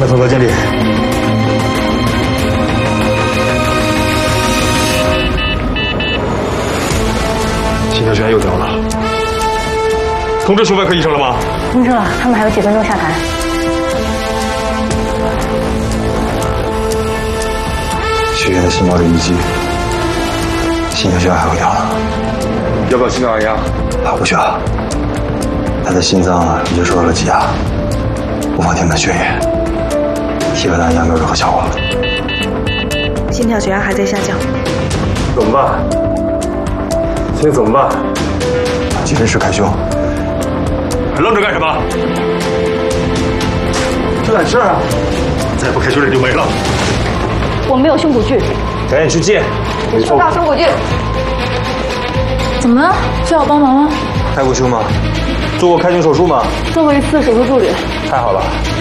们通报经理。心跳血压又掉了。通知胸外科医生了吗？ 通知了，他们还有几分钟下台。 血液的心包里淤积，心跳血压还会掉了。要不要心脏按压？不需要。他的心脏已经受到了挤压，无法填满血液，体外的按压没有任何效果。 心跳血压还在下降。 怎么办？现在怎么办？急诊室开胸。还愣着干什么？这点事儿啊！再不开胸脸就没了。 我没有胸骨距。 赶紧去借。 你收到胸骨距。怎么了？需要我帮忙吗？ 开过胸吗？做过开胸手术吗？ 做过1次手术助理。 太好了。